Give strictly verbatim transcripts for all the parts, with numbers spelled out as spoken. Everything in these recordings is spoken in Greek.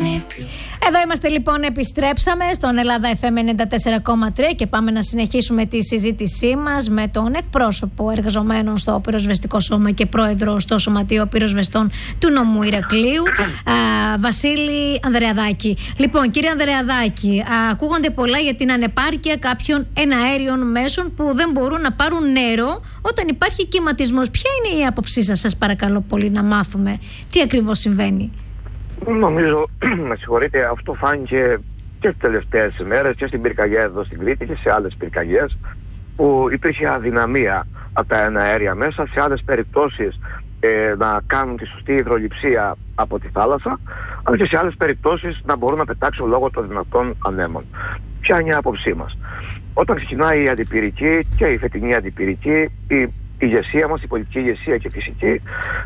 Εδώ είμαστε λοιπόν, επιστρέψαμε στον Ελλάδα εφ εμ ενενήντα τέσσερα κόμμα τρία και πάμε να συνεχίσουμε τη συζήτησή μας με τον εκπρόσωπο εργαζομένων στο Πυροσβεστικό Σώμα και πρόεδρο στο Σωματείο Πυροσβεστών του νομού Ηρακλείου, α, Βασίλη Ανδρεαδάκη. Λοιπόν, κύριε Ανδρεαδάκη, α, ακούγονται πολλά για την ανεπάρκεια κάποιων εναέριων μέσων που δεν μπορούν να πάρουν νερό όταν υπάρχει κυματισμός. Ποια είναι η άποψή σας, σας παρακαλώ πολύ, να μάθουμε τι ακριβώς συμβαίνει? Νομίζω, με συγχωρείτε, αυτό φάνηκε και τις τελευταίες ημέρες και στην πυρκαγιά εδώ στην Κρήτη και σε άλλες πυρκαγιές, που υπήρχε αδυναμία από τα εναέρια μέσα, σε άλλες περιπτώσεις ε, να κάνουν τη σωστή υδρολειψία από τη θάλασσα, αλλά και σε άλλες περιπτώσεις να μπορούν να πετάξουν λόγω των δυνατών ανέμων. Ποια είναι η άποψή μας? Όταν ξεκινάει η αντιπυρική και η φετινή αντιπυρική, η ηγεσία μας, η πολιτική ηγεσία και η φυσική,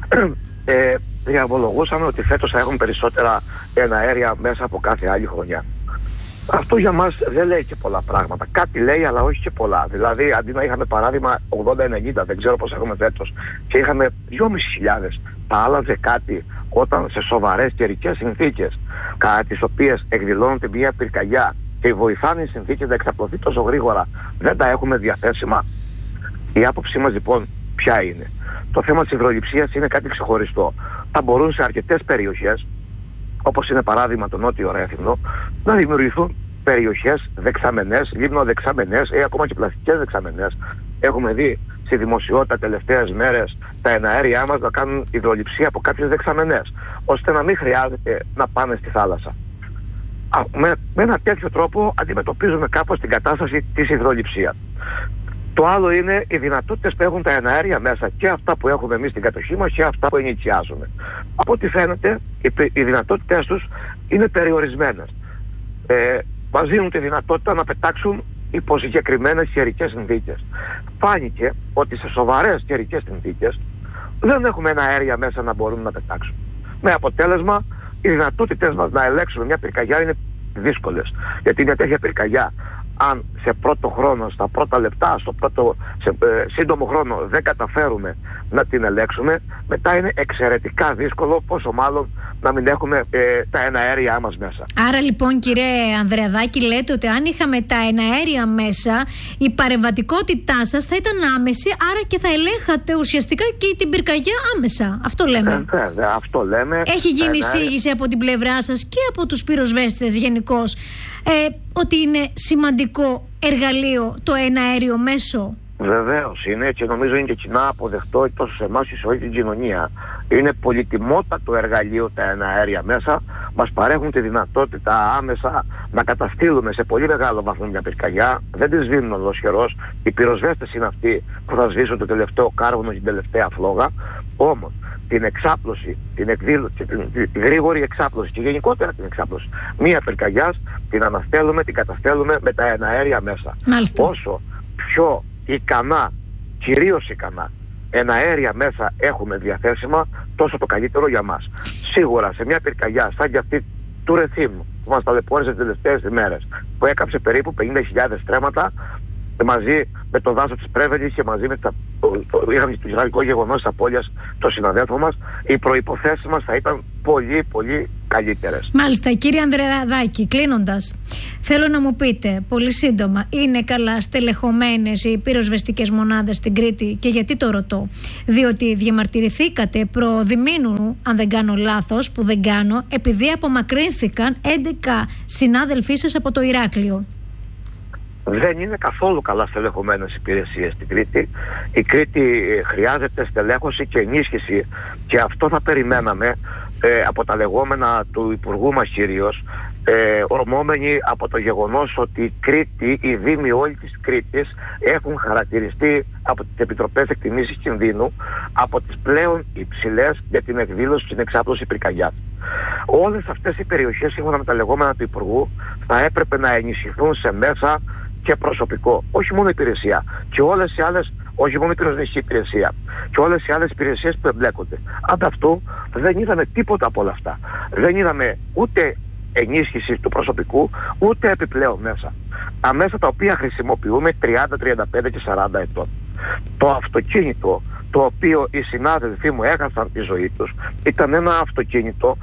ε, διαβολογούσαμε ότι φέτος θα έχουν περισσότερα εναέρια μέσα από κάθε άλλη χρονιά. Αυτό για μας δεν λέει και πολλά πράγματα. Κάτι λέει, αλλά όχι και πολλά. Δηλαδή, αντί να είχαμε παράδειγμα ογδόντα ενενήντα, δεν ξέρω πώς έχουμε φέτος, και είχαμε δυόμισι χιλιάδες, θα άλλαζε κάτι όταν σε σοβαρές καιρικές συνθήκες, κατά τις οποίες εκδηλώνεται μια πυρκαγιά και βοηθάνε οι συνθήκες να εξαπλωθεί τόσο γρήγορα, δεν τα έχουμε διαθέσιμα? Η άποψή μας λοιπόν ποια είναι? Το θέμα της υδρολειψίας είναι κάτι ξεχωριστό. Θα μπορούν σε αρκετές περιοχές, όπως είναι παράδειγμα το Νότιο Ρέθυμνο, να δημιουργηθούν περιοχές δεξαμενές, λίμνο-δεξαμενές ή ακόμα και πλαστικές δεξαμενές. Έχουμε δει στη δημοσιότητα τελευταίες μέρες τα εναέρια μας να κάνουν υδρολειψία από κάποιες δεξαμενές, ώστε να μην χρειάζεται να πάνε στη θάλασσα. Α, με, με ένα τέτοιο τρόπο αντιμετωπίζουμε κάπως την κατάσταση της υδρολειψίας. Το άλλο είναι οι δυνατότητες που έχουν τα εναέρια μέσα, και αυτά που έχουμε εμείς στην κατοχή μας και αυτά που ενοικιάζουμε. Από ό,τι φαίνεται, οι, οι δυνατότητες τους είναι περιορισμένες. Ε, μας δίνουν τη δυνατότητα να πετάξουν υπό συγκεκριμένες καιρικές συνθήκες. Φάνηκε ότι σε σοβαρές καιρικές συνθήκες δεν έχουμε εναέρια μέσα να μπορούν να πετάξουν. Με αποτέλεσμα, οι δυνατότητες μας να ελέγξουμε μια πυρκαγιά είναι δύσκολες. Γιατί μια τέτοια πυρκαγιά, αν σε πρώτο χρόνο, στα πρώτα λεπτά, στο πρώτο, σε ε, σύντομο χρόνο δεν καταφέρουμε να την ελέγξουμε, μετά είναι εξαιρετικά δύσκολο, πόσο μάλλον να μην έχουμε ε, τα εναέρια μας μέσα. Άρα λοιπόν, κύριε Ανδρεαδάκη, λέτε ότι αν είχαμε τα εναέρια μέσα, η παρεμβατικότητά σας θα ήταν άμεση, άρα και θα ελέγχατε ουσιαστικά και την πυρκαγιά άμεσα. Αυτό λέμε. Ε, βέβαια, αυτό λέμε. Έχει γίνει εναέρια... εισήγηση από την πλευρά σας και από τους πυροσβέστες γενικώς, ε, ότι είναι σημαντικό εργαλείο το εναέριο μέσο? Βεβαίως είναι, και νομίζω είναι και κοινά αποδεκτό τόσο σε εμάς και σε όλη την κοινωνία. Είναι πολυτιμότατο εργαλείο τα εναέρια μέσα. Μας παρέχουν τη δυνατότητα άμεσα να καταστήλουμε σε πολύ μεγάλο βαθμό μια πυρκαγιά. Δεν τη σβήνουν ολοσχερός. Οι πυροσβέστες είναι αυτοί που θα σβήσουν το τελευταίο κάρβουνο και την τελευταία φλόγα. Όμως την εξάπλωση, την, εκδήλωση, την, την γρήγορη εξάπλωση και γενικότερα την εξάπλωση μια πυρκαγιάς την αναστέλουμε, την καταστέλουμε με τα εναέρια μέσα. Μάλιστα. Όσο πιο ικανά, κυρίως ικανά εναέρια μέσα έχουμε διαθέσιμα, τόσο το καλύτερο για μας. Σίγουρα σε μια πυρκαγιά σαν και αυτή του Ρεθύμνου που μας ταλαιπώρησε τις τελευταίες ημέρες, που έκαψε περίπου πενήντα χιλιάδες στρέμματα, μαζί με το δάσο της Πρέβελης και μαζί με τα, το, το, είχαμε το τραγικό γεγονός της απώλειας των συναδέλφων μας, οι προϋποθέσεις μας θα ήταν πολύ πολύ καλύτερες. Μάλιστα, κύριε Ανδρεαδάκη, κλείνοντας, θέλω να μου πείτε πολύ σύντομα, είναι καλά στελεχωμένες οι πυροσβεστικές μονάδες στην Κρήτη? Και γιατί το ρωτώ? Διότι διαμαρτυρηθήκατε προ διμήνου, αν δεν κάνω λάθος, που δεν κάνω, επειδή απομακρύνθηκαν έντεκα συνάδελφοί σας από το Ηράκλειο. Δεν είναι καθόλου καλά στελεχωμένες υπηρεσίες στην Κρήτη. Η Κρήτη χρειάζεται στελέχωση και ενίσχυση, και αυτό θα περιμέναμε ε, από τα λεγόμενα του Υπουργού μας κυρίως, ε, ορμόμενοι από το γεγονός ότι η Κρήτη, οι δήμοι όλοι της Κρήτης έχουν χαρακτηριστεί από τις Επιτροπές Εκτιμήσεις Κινδύνου από τις πλέον υψηλές για την εκδήλωση και την εξάπλωση πυρκαγιάς. Όλες αυτές οι περιοχές, σύμφωνα με τα λεγόμενα του Υπουργού, θα έπρεπε να ενισχυθούν σε μέσα και προσωπικό. Όχι μόνο υπηρεσία, και όλες οι άλλες, όχι μόνο η πυροσβεστική υπηρεσία, και όλες οι άλλες υπηρεσίες που εμπλέκονται. Ανταυτού δεν είδαμε τίποτα από όλα αυτά. Δεν είδαμε ούτε ενίσχυση του προσωπικού, ούτε επιπλέον μέσα. Τα μέσα τα οποία χρησιμοποιούμε τριάντα, τριάντα πέντε και σαράντα ετών. Το αυτοκίνητο το οποίο οι συνάδελφοί μου έχασαν τη ζωή τους ήταν ένα αυτοκίνητο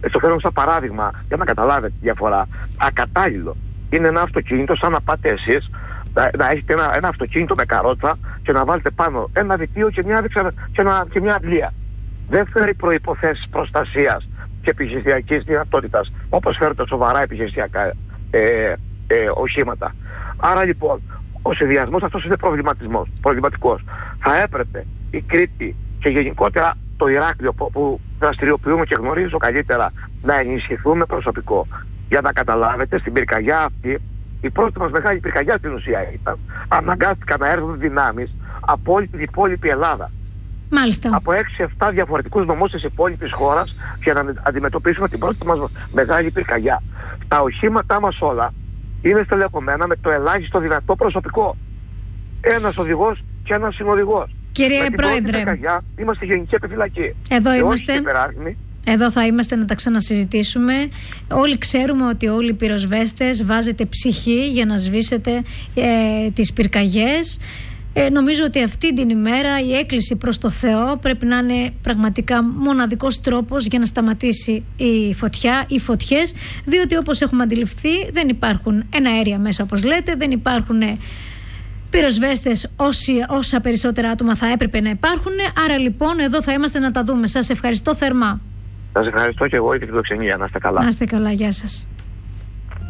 στο φέρνω σαν παράδειγμα για να καταλάβετε τη διαφορά. Ακατάλληλο είναι ένα αυτοκίνητο σαν να πάτε εσείς να, να έχετε ένα, ένα αυτοκίνητο με καρότσα και να βάλετε πάνω ένα διτίο και μια, και ένα, και μια αντλία. Δεν φέρει προϋποθέσεις προστασίας και επιχειρησιακής δυνατότητας όπως φέρουν τα σοβαρά επιχειρησιακά ε, ε, οχήματα. Άρα λοιπόν ο συνδυασμός αυτός είναι προβληματικός. Θα έπρεπε η Κρήτη και γενικότερα το Ηράκλειο που, που δραστηριοποιούμε και γνωρίζω καλύτερα να ενισχυθούν με προσωπικό. Για να καταλάβετε, στην πυρκαγιά αυτή, η πρώτη μας μεγάλη πυρκαγιά στην ουσία ήταν, αναγκάστηκαν να έρθουν δυνάμεις από όλη την υπόλοιπη Ελλάδα. Μάλιστα. Από έξι εφτά διαφορετικούς νομούς της υπόλοιπης χώρας για να αντιμετωπίσουμε την πρώτη μας μεγάλη πυρκαγιά. Τα οχήματά μας όλα είναι στελεχωμένα με το ελάχιστο δυνατό προσωπικό. Ένας οδηγός και ένας συνοδηγός. Κύριε με Πρόεδρε, την πυρκαγιά είμαστε γενική επιφυλακή. Εδώ και είμαστε. Όχι Εδώ θα είμαστε να τα ξανασυζητήσουμε. Όλοι ξέρουμε ότι όλοι οι πυροσβέστες βάζετε ψυχή για να σβήσετε ε, τις πυρκαγιές. Ε, νομίζω ότι αυτή την ημέρα η έκκληση προς το Θεό πρέπει να είναι πραγματικά μοναδικός τρόπος για να σταματήσει η φωτιά, οι φωτιές, διότι όπως έχουμε αντιληφθεί δεν υπάρχουν εναέρια μέσα όπως λέτε, δεν υπάρχουν πυροσβέστες όσοι, όσα περισσότερα άτομα θα έπρεπε να υπάρχουν. Άρα λοιπόν εδώ θα είμαστε να τα δούμε. Σας ευχαριστώ θερμά. Σας ευχαριστώ και εγώ για την φιλοξενία. Να είστε καλά. Να είστε καλά, γεια σας.